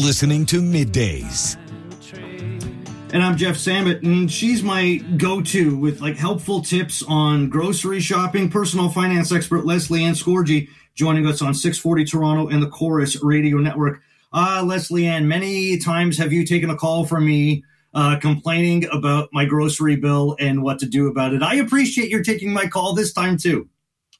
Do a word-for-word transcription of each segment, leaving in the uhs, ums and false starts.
listening to Middays. And I'm Jeff Samet, and she's my go-to with like helpful tips on grocery shopping. Personal finance expert Leslie Ann Scorgie joining us on six forty Toronto and the Chorus Radio Network. Uh, Leslie Ann, many times have you taken a call from me uh, complaining about my grocery bill and what to do about it. I appreciate your taking my call this time too.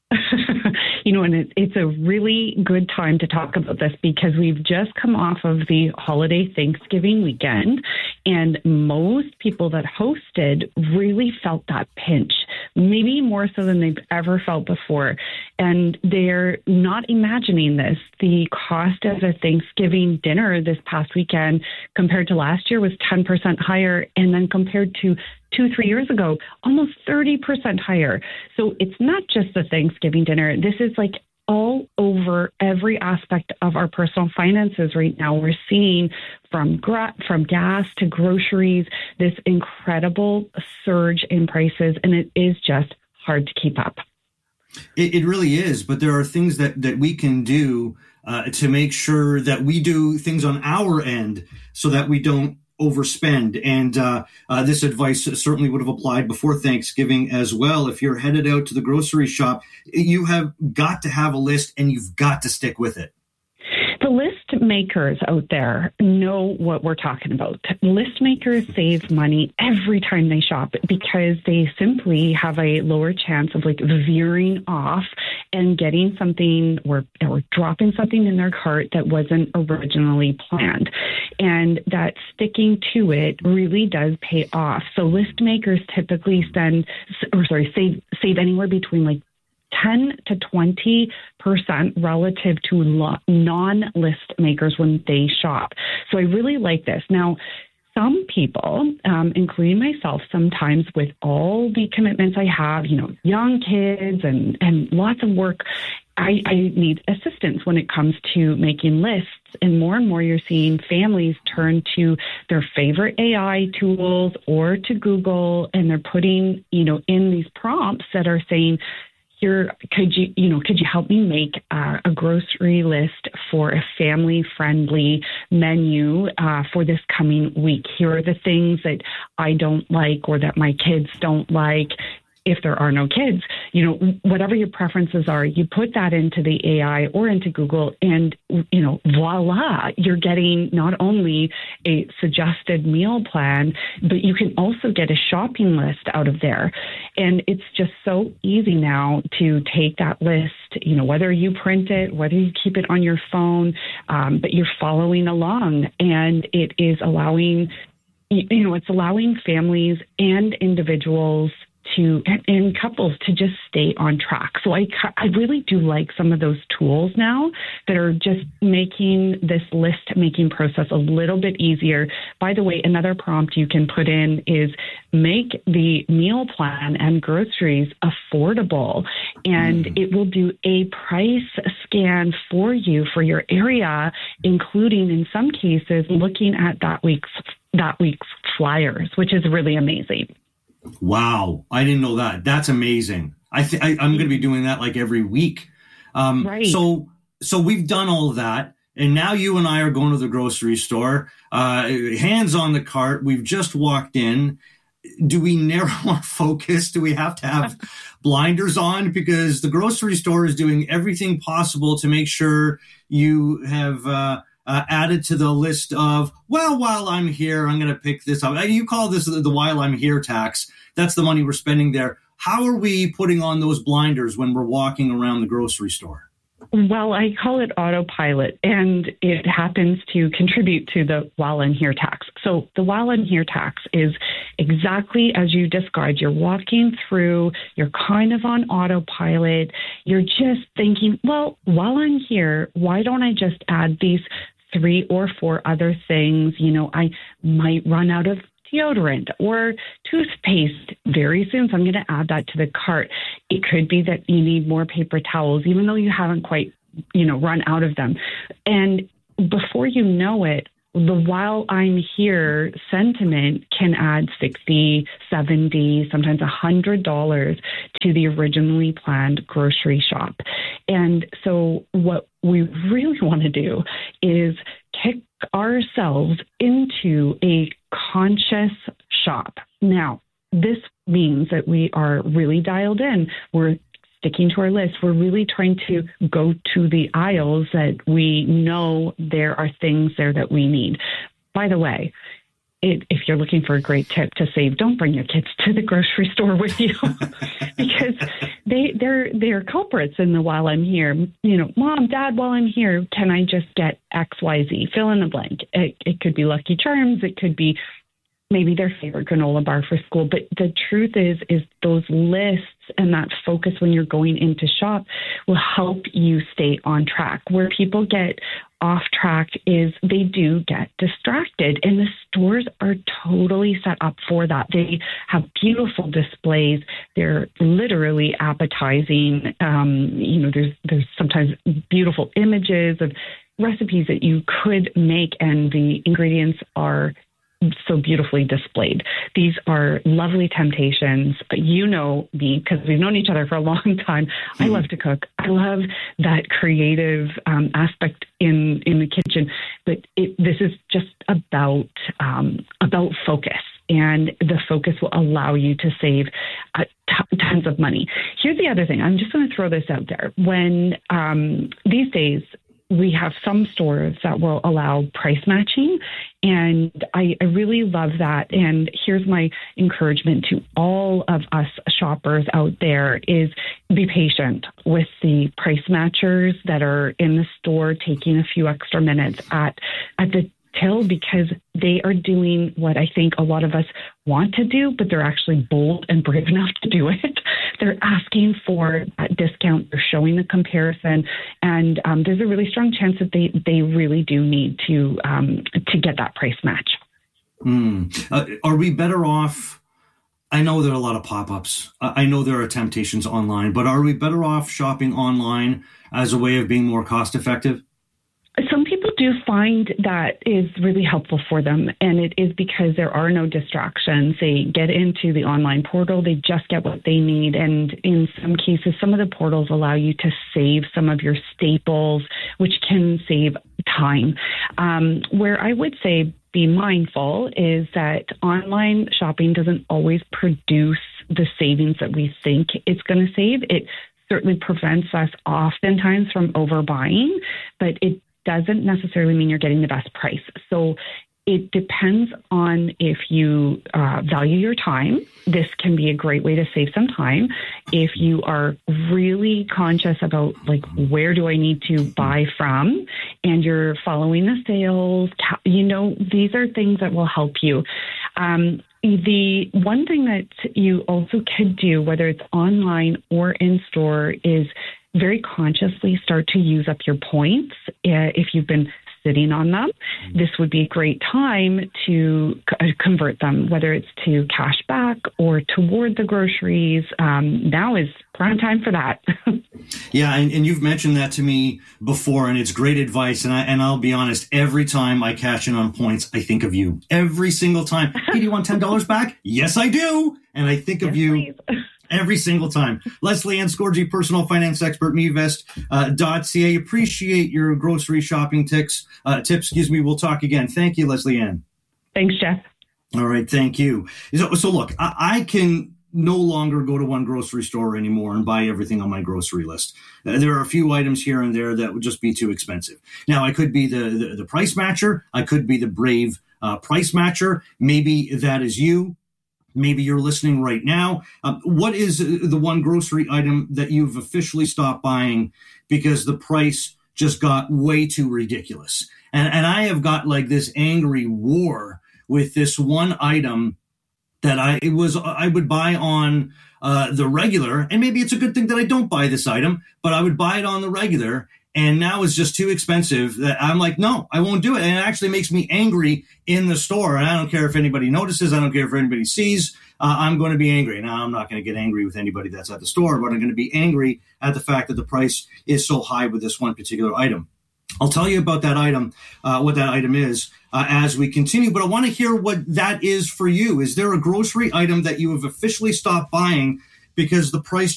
You know, and it, it's a really good time to talk about this because we've just come off of the holiday Thanksgiving weekend, and most people that hosted really felt that pinch, maybe more so than they've ever felt before. And they're not imagining this. The cost of a Thanksgiving dinner this past weekend compared to last year was ten percent higher, and then compared to two, three years ago, almost thirty percent higher. So it's not just the Thanksgiving dinner. This is like all over every aspect of our personal finances right now. We're seeing from gra- from gas to groceries, this incredible surge in prices, and it is just hard to keep up. It, it really is, but there are things that, that we can do uh, to make sure that we do things on our end so that we don't overspend. And uh, uh, this advice certainly would have applied before Thanksgiving as well. If you're headed out to the grocery shop, you have got to have a list and you've got to stick with it. The list makers out there know what we're talking about. List makers save money every time they shop because they simply have a lower chance of like veering off and getting something or, or dropping something in their cart that wasn't originally planned. And that sticking to it really does pay off. So list makers typically spend, or sorry, save, save anywhere between like ten to twenty percent relative to lo- non-list makers when they shop. So I really like this. Now, some people, um, including myself, sometimes with all the commitments I have, you know, young kids and, and lots of work, I, I need assistance when it comes to making lists. And more and more you're seeing families turn to their favorite A I tools or to Google, and they're putting, you know, in these prompts that are saying, here, could you, you know, could you help me make uh, a grocery list for a family-friendly menu uh, for this coming week? Here are the things that I don't like or that my kids don't like. If there are no kids, you know, whatever your preferences are, you put that into the A I or into Google and, you know, voila, you're getting not only a suggested meal plan, but you can also get a shopping list out of there. And it's just so easy now to take that list, you know, whether you print it, whether you keep it on your phone, um, but you're following along, and it is allowing, you know, it's allowing families and individuals to and couples to just stay on track. So I, I really do like some of those tools now that are just making this list making process a little bit easier. By the way, another prompt you can put in is make the meal plan and groceries affordable, and mm. it will do a price scan for you for your area, including in some cases looking at that week's that week's flyers, which is really amazing. Wow. I didn't know that. That's amazing. I th- I, I'm going to be doing that like every week. Um, right. So, so we've done all of that. And now you and I are going to the grocery store, uh, hands on the cart. We've just walked in. Do we narrow our focus? Do we have to have blinders on? Because the grocery store is doing everything possible to make sure you have, uh, Uh, added to the list of, well, while I'm here, I'm going to pick this up. You call this the, the while I'm here tax. That's the money we're spending there. How are we putting on those blinders when we're walking around the grocery store? Well, I call it autopilot, and it happens to contribute to the while I'm here tax. So the while I'm here tax is exactly as you described. You're walking through, you're kind of on autopilot. You're just thinking, well, while I'm here, why don't I just add these three or four other things? You know, I might run out of deodorant or toothpaste very soon, so I'm going to add that to the cart. It could be that you need more paper towels, even though you haven't quite, you know, run out of them. And before you know it, the while I'm here sentiment can add sixty, seventy, sometimes one hundred dollars to the originally planned grocery shop. And so what we really want to do is kick ourselves into a conscious shop. Now, this means that we are really dialed in. We're sticking to our list. We're really trying to go to the aisles that we know there are things there that we need. By the way, It, if you're looking for a great tip to save, don't bring your kids to the grocery store with you because they, they're, they're culprits in the while I'm here. You know, Mom, Dad, while I'm here, can I just get X, Y, Z? Fill in the blank. It, it could be Lucky Charms. It could be maybe their favorite granola bar for school. But the truth is, is those lists and that focus when you're going into shop will help you stay on track. Where people get off track is they do get distracted, and the stores are totally set up for that. They have beautiful displays. They're literally appetizing. Um, you know, there's there's sometimes beautiful images of recipes that you could make, and the ingredients are so beautifully displayed. These are lovely temptations. You know me because we've known each other for a long time. Mm-hmm. I love to cook. I love that creative um, aspect in, in the kitchen, but it, this is just about, um, about focus. And the focus will allow you to save uh, t- tons of money. Here's the other thing. I'm just going to throw this out there. When um, these days, we have some stores that will allow price matching, and I, I really love that. And here's my encouragement to all of us shoppers out there is be patient with the price matchers that are in the store taking a few extra minutes at, at the till, because they are doing what I think a lot of us want to do, but they're actually bold and brave enough to do it. They're asking for that discount. They're showing the comparison. And um, there's a really strong chance that they, they really do need to um, to get that price match. Mm. Uh, are we better off? I know there are a lot of pop-ups. I know there are temptations online, but are we better off shopping online as a way of being more cost-effective? Some people do find that is really helpful for them, and it is because there are no distractions. They get into the online portal, they just get what they need, and in some cases, some of the portals allow you to save some of your staples, which can save time. Um, where I would say be mindful is that online shopping doesn't always produce the savings that we think it's going to save. It certainly prevents us oftentimes from overbuying, but it doesn't necessarily mean you're getting the best price. So it depends on if you uh, value your time. This can be a great way to save some time. If you are really conscious about, like, where do I need to buy from, and you're following the sales, you know, these are things that will help you. Um, the one thing that you also could do, whether it's online or in store, is very consciously start to use up your points. Uh, if you've been sitting on them, this would be a great time to c- convert them, whether it's to cash back or toward the groceries. Um, now is prime time for that. Yeah, and, and you've mentioned that to me before, and it's great advice. And, I, and I'll be honest, every time I cash in on points, I think of you. Every single time. Hey, do you want ten dollars back? Yes, I do. And I think of yes, you. Please. Every single time. Lesley Ann Scorgie, personal finance expert, mevest dot c a. Appreciate your grocery shopping tips. Uh, tips, excuse me. We'll talk again. Thank you, Lesley Ann. Thanks, Jeff. All right. Thank you. So, so look, I, I can no longer go to one grocery store anymore and buy everything on my grocery list. Uh, there are a few items here and there that would just be too expensive. Now, I could be the, the, the price matcher. I could be the brave uh, price matcher. Maybe that is you. Maybe you're listening right now. Um, what is the one grocery item that you've officially stopped buying because the price just got way too ridiculous? And, and I have got like this angry war with this one item that I it was I would buy on uh, the regular. And maybe it's a good thing that I don't buy this item, but I would buy it on the regular. And now it's just too expensive that I'm like, no, I won't do it. And it actually makes me angry in the store. And I don't care if anybody notices. I don't care if anybody sees. Uh, I'm going to be angry. Now, I'm not going to get angry with anybody that's at the store, but I'm going to be angry at the fact that the price is so high with this one particular item. I'll tell you about that item, uh, what that item is uh, as we continue. But I want to hear what that is for you. Is there a grocery item that you have officially stopped buying because the price